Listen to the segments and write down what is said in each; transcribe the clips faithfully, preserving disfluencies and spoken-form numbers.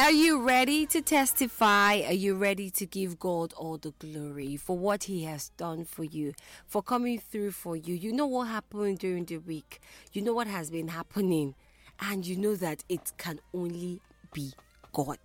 Are you ready to testify? Are you ready to give God all the glory for what He has done for you, for coming through for you? You know what happened during the week. You know what has been happening. And you know that it can only be God.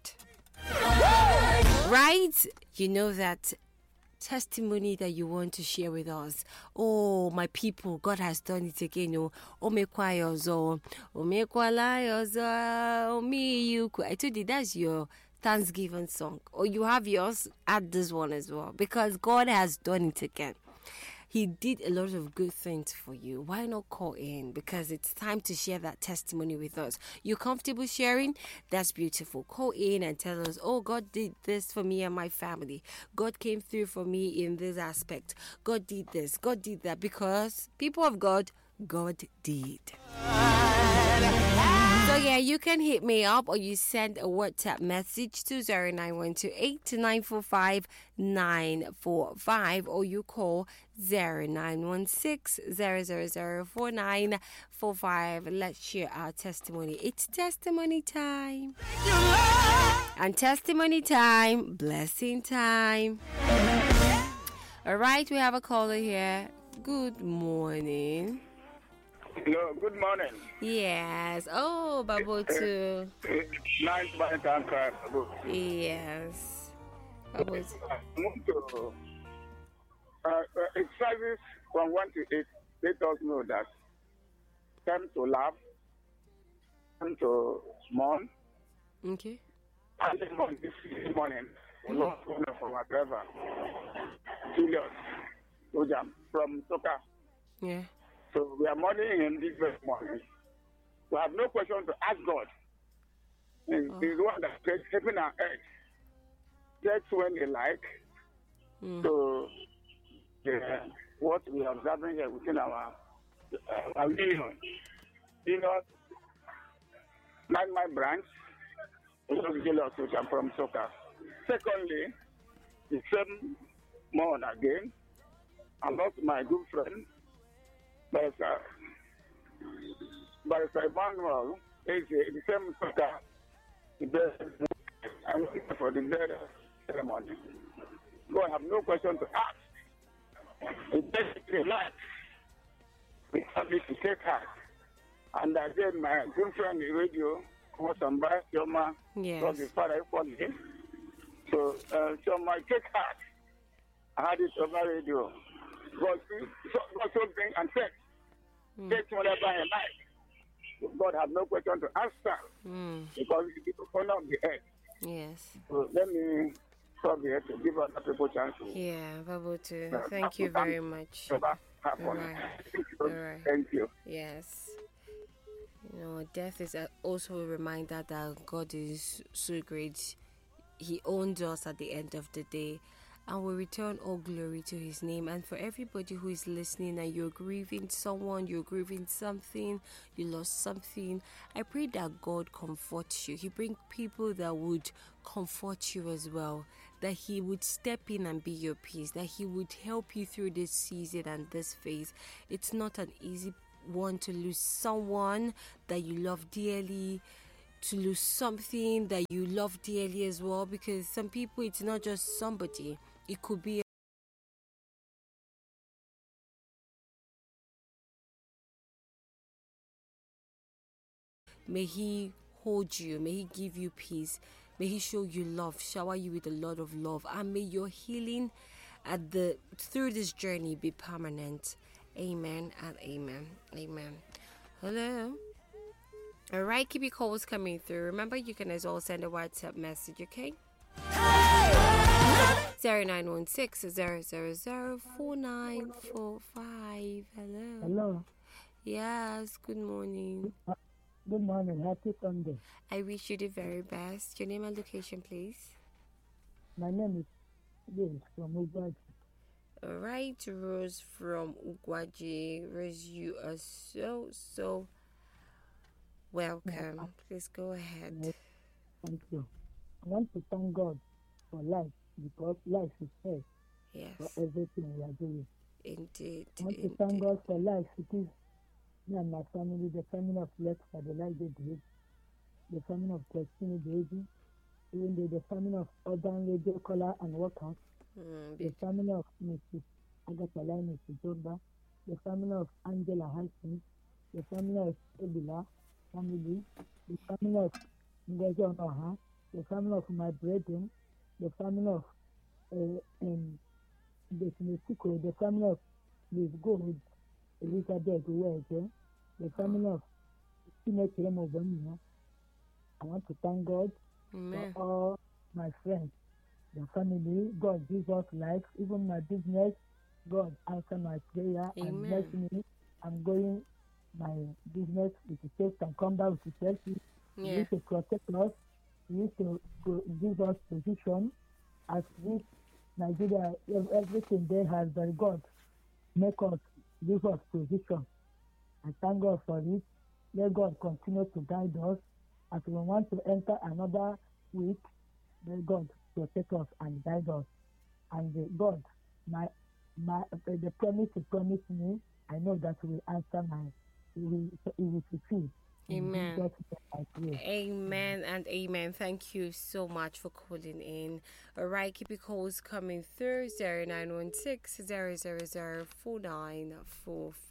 Right? You know that testimony that you want to share with us. Oh, my people, God has done it again. Oh, oh me kwayozo, oh me kwalayozo, oh me you. I told you that's your Thanksgiving song. Or you have yours. Add this one as well because God has done it again. He did a lot of good things for you. Why not call in? Because it's time to share that testimony with us. You're comfortable sharing? That's beautiful. Call in and tell us, oh, God did this for me and my family. God came through for me in this aspect. God did this. God did that. Because people of God, God did. So yeah, you can hit me up or you send a WhatsApp message to zero nine one two eight nine four five nine four five or you call zero nine one six zero zero zero four nine four five. Let's share our testimony. It's testimony time. And testimony time, blessing time. All right, we have a caller here. Good morning. Hello, good morning. Yes. Oh, Babotu. Nice Valentine card. Yes. Babotu. Uh, uh, it's service from one to eight. Let us know that time to laugh, time to mourn. Okay. And this morning, this morning, we lost one from our driver, Julius Ojam from Soka. Yeah. So we are mourning him this very morning. We have no question to ask God. And Oh. He's the one that creates heaven and earth. That's when they like. Mm. So yeah, what we are observing here within our uh, our union, you know, like my branch, is jealous which I'm from soccer. Secondly, the same month again, I lost my good friend, Barrister Barrister Emmanuel, is the same soccer. I'm looking for the death ceremony. So I have no question to ask. It's basically life. We have to take heart. And again, my good friend in radio, was some by Shoma, Yes. was his father for me. So, uh, Shoma, take heart. I had it over radio. God, God something and said, Mm. take whatever I like. God have no question to answer Mm. because it is the corner of the earth. Yes. So let me stop here to give other people chance to. Yeah, Babotu. Uh, Thank you very much. Never happen. All right. Thank you. All right. Thank you. Yes. You know, death is a- also a reminder that God is so great. He owns us at the end of the day. And we return all glory to His name. And for everybody who is listening and you're grieving someone, you're grieving something, you lost something, I pray that God comforts you. He brings people that would comfort you as well. That He would step in and be your peace. That He would help you through this season and this phase. It's not an easy one to lose someone that you love dearly, to lose something that you love dearly as well, because some people, it's not just somebody, it could be may He hold you, may He give you peace, may He show you love, shower you with a lot of love, and may your healing at the through this journey be permanent. Amen and amen. Amen. Hello. All right, keep your calls coming through. Remember, you can as well send a WhatsApp message, okay? zero nine one six zero zero zero four nine four five. Hello. Hello. Yes, good morning. Uh, Good morning. Happy Sunday. I wish you the very best. Your name and location, please. My name is James from Ugbaji. All right, Rose from Ugwaji. Rose, you are so, so welcome. Please go ahead. Yes, thank you. I want to thank God for life because life is fair Yes, for everything we are doing. indeed, I want to thank indeed. God for life. It is me and my family, the family of Lex for the life they did, the family of Christine Baby, even though the family of Urban Radio Caller and Workers, Mm, the beautiful. family of Missus Agatha Linus Jomba, the family of Angela Hansen, the family of Ebila family, the family of Ngozi Onoha, the family of my brethren, the family of uh, um, the Mexico, the family of Miss Gold, Elizabeth Uweze, the family of Chineke Movember. I want to thank God for Amen. all my friends, the family. God gives us life, even my business. God answer my prayer and bless Amen. me. I'm going my business with the safe and come back with the safety. He Yeah. used to protect us. He used to, to give us position as this Nigeria, ev- everything there has by God make us give us position. I thank God for it. Let God continue to guide us as we want to enter another week. Let God protect us and guide us. And uh, God, my my uh, the promise He promised me, I know that He will answer my He will He will fulfill. In Jesus' Amen. name I pray. Amen and amen. Thank you so much for calling in. All right, keep your calls coming through zero nine one six zero zero zero four nine four four.